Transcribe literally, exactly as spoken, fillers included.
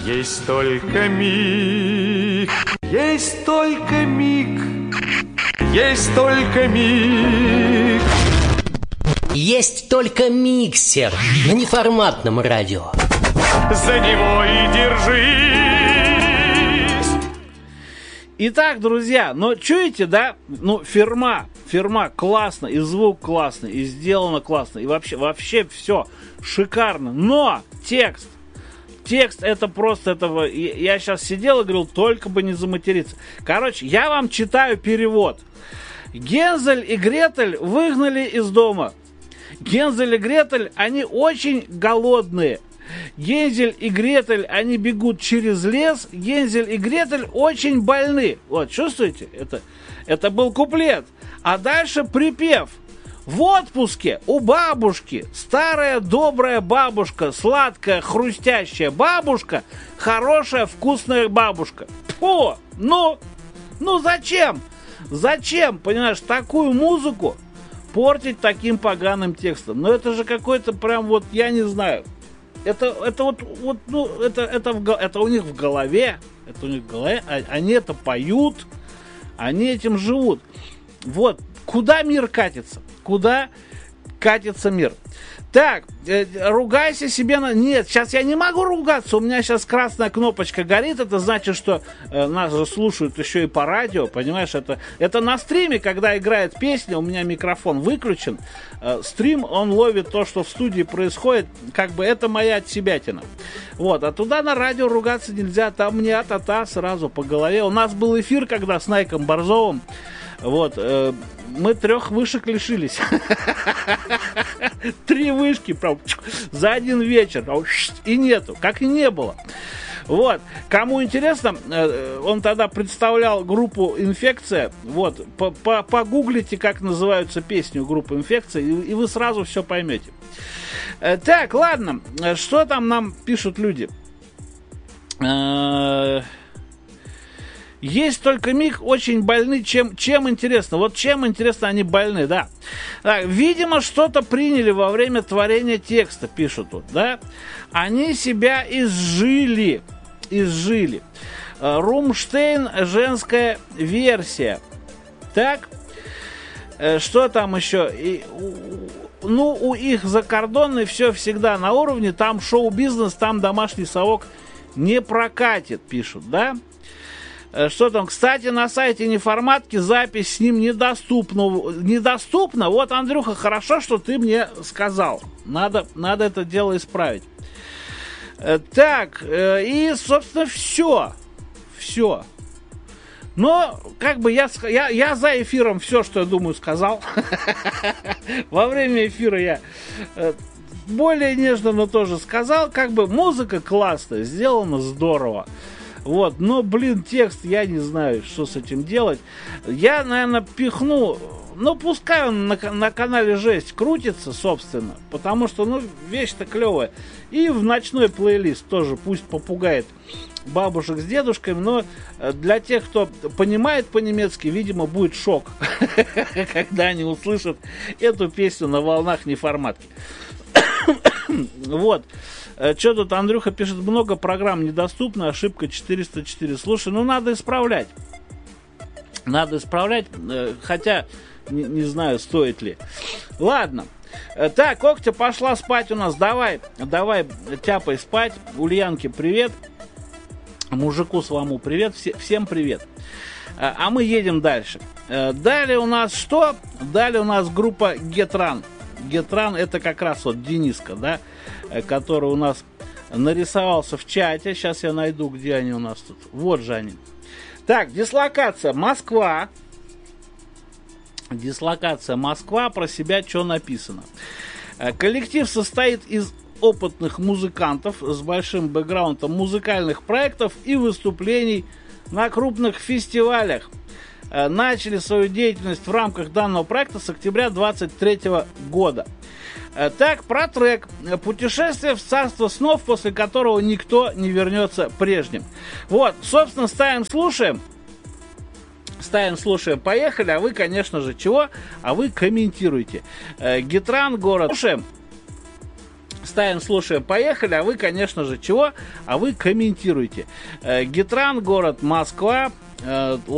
Есть только миг, есть только миг, есть только миг. Есть только миксер на неформатном радио. За него и держись. Итак, друзья, ну чуете, да? Ну, фирма, фирма классно, и звук классный, и сделано классно, и вообще, вообще все шикарно. Но текст, текст это просто этого. Я сейчас сидел и говорил, только бы не заматериться. Короче, я вам читаю перевод. Гензель и Гретель выгнали из дома. Гензель и Гретель, они очень голодные. Гензель и Гретель, они бегут через лес. Гензель и Гретель очень больны. Вот, чувствуете? Это, это был куплет. А дальше припев. В отпуске у бабушки старая добрая бабушка, сладкая хрустящая бабушка, хорошая вкусная бабушка. Фу! Ну, ну зачем? Зачем, понимаешь, такую музыку портить таким поганым текстом? Ну это же какой-то прям вот, я не знаю. Это, это вот, вот ну, это, это, в, это у них в голове, это у них в голове, они это поют, они этим живут. Вот, куда мир катится? Куда катится мир? Так, э, ругайся себе на... Нет, сейчас я не могу ругаться, у меня сейчас красная кнопочка горит, это значит, что э, нас же слушают еще и по радио, понимаешь, это, это на стриме, когда играет песня, у меня микрофон выключен, э, стрим, он ловит то, что в студии происходит, как бы это моя отсебятина. Вот, а туда на радио ругаться нельзя, там мне а-та-та сразу по голове. У нас был эфир, когда с Найком Борзовым, вот, э, мы трех вышек лишились. Три вышки, прям, за один вечер. И нету, как и не было. Вот. Кому интересно, он тогда представлял группу «Инфекция». Вот. Погуглите, как называются песни у группы «Инфекция», и вы сразу все поймете. Так, ладно. Что там нам пишут люди? Есть только миг, очень больны. Чем, чем интересно? Вот чем интересно они больны, да. Так, видимо, что-то приняли во время творения текста, пишут тут, да. Они себя изжили. Изжили. Румштейн, женская версия. Так. Что там еще? И, ну, у их закордонной все всегда на уровне. Там шоу-бизнес, там домашний совок не прокатит, пишут, да. Что там? Кстати, на сайте Неформатки запись с ним недоступна. Недоступна? Вот, Андрюха, хорошо, что ты мне сказал. Надо, надо это дело исправить. Так, и, собственно, все. Все. Но, как бы, я, я, я за эфиром все, что я думаю, сказал. Во время эфира я более нежно, но тоже сказал. Как бы, музыка классная, сделана здорово. Вот, но, блин, текст, я не знаю, что с этим делать. Я, наверное, пихну, ну, пускай он на, на канале Жесть крутится, собственно, потому что, ну, вещь-то клевая. И в ночной плейлист тоже пусть попугает бабушек с дедушками, но для тех, кто понимает по-немецки, видимо, будет шок, когда они услышат эту песню на волнах Неформатки. Вот. Что тут Андрюха пишет, много программ недоступно, ошибка четыреста четыре. Слушай, ну надо исправлять. Надо исправлять, хотя не, не знаю, стоит ли. Ладно. Так, Октя пошла спать у нас. Давай, давай, тяпай спать. Ульянке привет. Мужику своему привет. Все, всем привет. А мы едем дальше. Далее у нас что? Далее у нас группа Гетран. Гетран это как раз вот Дениска, да, который у нас нарисовался в чате. Сейчас я найду, где они у нас тут. Вот же они. Так, дислокация Москва. Дислокация Москва. Про себя что написано? Коллектив состоит из опытных музыкантов с большим бэкграундом музыкальных проектов и выступлений на крупных фестивалях. Начали свою деятельность в рамках данного проекта с октября двадцать третьего года. Так, про трек «Путешествие в царство снов», после которого никто не вернется прежним. Вот, собственно, ставим, слушаем. Ставим, слушаем, поехали. А вы, конечно же, чего? А вы комментируете. Гетран, город. Слушаем. Ставим, слушаем, поехали. А вы, конечно же, чего? А вы комментируйте. Э, Гитран, город Москва. Э,